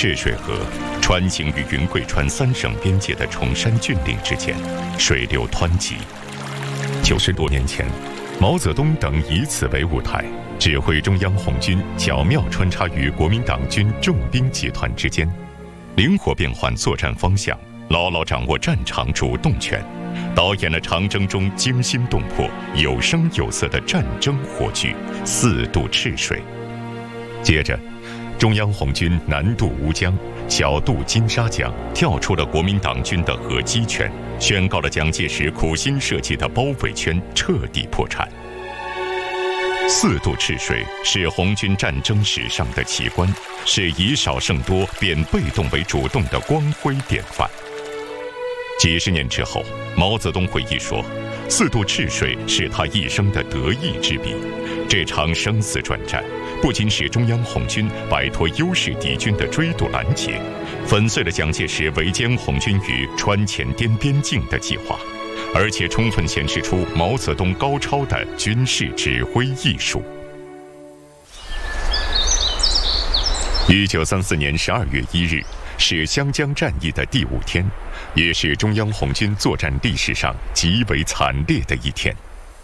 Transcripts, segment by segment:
赤水河穿行于云贵川3省边界的崇山峻岭之间，水流湍急。90多年前，毛泽东等以此为舞台，指挥中央红军巧妙穿插于国民党军重兵集团之间，灵活变换作战方向，牢牢掌握战场主动权，导演了长征中惊心动魄、有声有色的战争火炬《4渡赤水》。接着，中央红军南渡乌江，小渡金沙江，跳出了国民党军的合击圈，宣告了蒋介石苦心设计的包围圈彻底破产。4渡赤水是红军战争史上的奇观，是以少胜多变被动为主动的光辉典范。几十年之后，毛泽东回忆说，4渡赤水是他一生的得意之笔。这场生死转战，不仅使中央红军摆脱优势敌军的追堵拦截，粉碎了蒋介石围歼红军于川黔滇边境的计划，而且充分显示出毛泽东高超的军事指挥艺术。1934年12月1日是湘江战役的第5天，也是中央红军作战历史上极为惨烈的一天。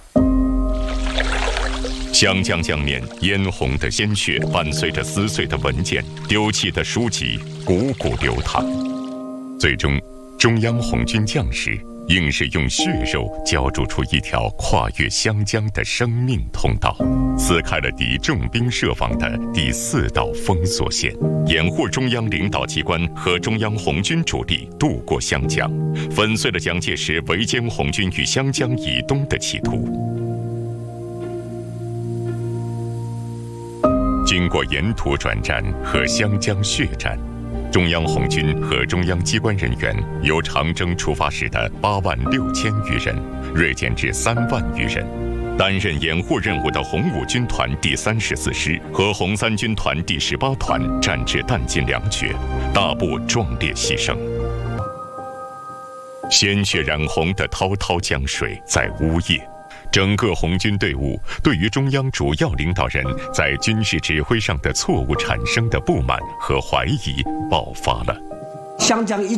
湘江江面嫣红的鲜血伴随着撕碎的文件、丢弃的书籍汩汩流淌，最终中央红军将士硬是用血肉浇筑出一条跨越湘江的生命通道，撕开了敌重兵设防的第4道封锁线，掩护中央领导机关和中央红军主力渡过湘江，粉碎了蒋介石围歼红军于湘江以东的企图。经过沿途转战和湘江血战，中央红军和中央机关人员由长征出发时的86000余人锐减至3万余人。担任掩护任务的红五军团第34师和红三军团第18团战至弹尽粮绝，大部壮烈牺牲。鲜血染红的滔滔江水在呜咽，整个红军队伍对于中央主要领导人在军事指挥上的错误产生的不满和怀疑爆发了。 湘江一